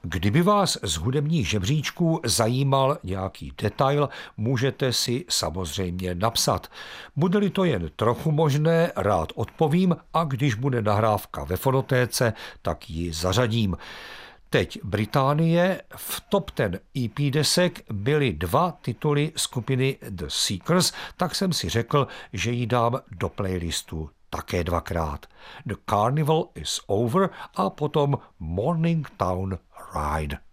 Kdyby vás z hudebních žebříčků zajímal nějaký detail, můžete si samozřejmě napsat. Bude-li to jen trochu možné, rád odpovím a když bude nahrávka ve fonotéce, tak ji zařadím. Teď Británie, v top 10 EP desek byly 2 tituly skupiny The Seekers, tak jsem si řekl, že ji dám do playlistu také 2krát. The Carnival is Over a potom Morning Town Ride.